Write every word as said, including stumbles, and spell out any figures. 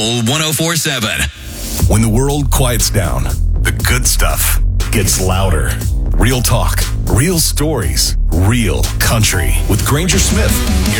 one oh four point seven. When the world quiets down, the good stuff gets louder. Real talk, real stories, real country. With Granger Smith, here